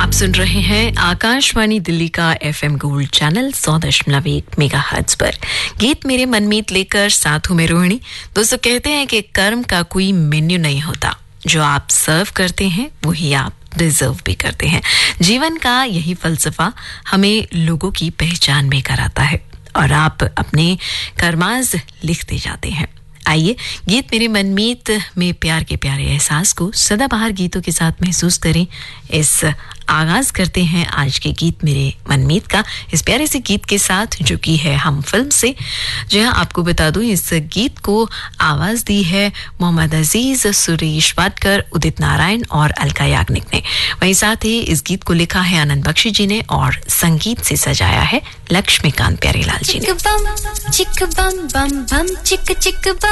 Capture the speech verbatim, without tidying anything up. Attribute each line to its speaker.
Speaker 1: आप सुन रहे हैं आकाशवाणी दिल्ली का एफएम गोल्ड चैनल सौ दशमलव एक मेगाहर्ट्ज पर। गीत मेरे मनमीत लेकर साथ हूं मैं रोहिणी। दोस्तों, कहते हैं कि कर्म का कोई मेन्यू नहीं होता, जो आप सर्व करते हैं वही आप डिजर्व भी करते हैं। जीवन का यही फलसफा हमें लोगों की पहचान में कराता है और आप अपने कर्माज लिखते जाते हैं। आइए गीत मेरे मनमीत में प्यार के प्यारे एहसास को सदाबहार गीतों के साथ महसूस करें। इस आगाज करते हैं आज के गीत मेरे मनमीत का इस प्यारे से गीत के साथ, जो कि है हम फिल्म से। जो है आपको बता दूं, इस गीत को आवाज दी है मोहम्मद अजीज, सुरेश वाडकर, उदित नारायण और अलका याग्निक ने। वहीं साथ ही इस गीत को लिखा है आनंद बख्शी जी ने और संगीत से सजाया है लक्ष्मीकांत प्यारेलाल जी ने।